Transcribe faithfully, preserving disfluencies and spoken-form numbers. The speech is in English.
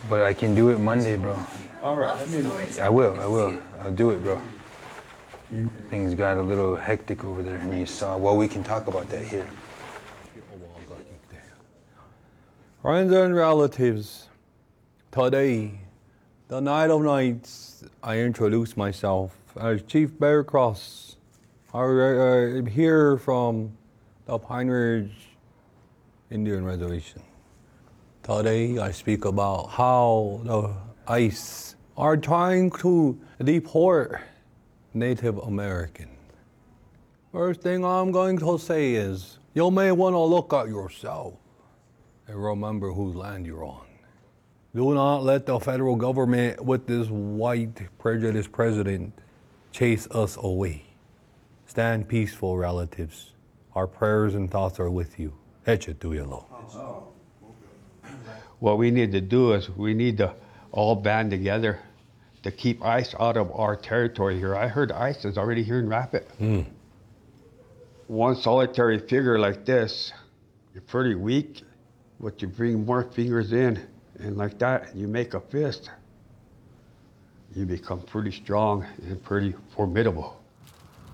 But I can do it Monday, bro. All right. I mean, I will, I will. I'll do it, bro. Things got a little hectic over there, and you saw. Well, we can talk about that here. Friends and relatives, today, the night of nights, I introduce myself as Chief Bear Cross. I'm here from the Pine Ridge Indian Reservation. Today, I speak about how the ICE are trying to deport Native American. First thing I'm going to say is, you may want to look at yourself and remember whose land you're on. Do not let the federal government with this white prejudiced president chase us away. Stand peaceful, relatives. Our prayers and thoughts are with you. Echetuyelo. What we need to do is we need to all band together to keep ICE out of our territory here. I heard ICE is already here in Rapid. Mm. One solitary figure like this, you're pretty weak, but you bring more fingers in, and like that, you make a fist. You become pretty strong and pretty formidable.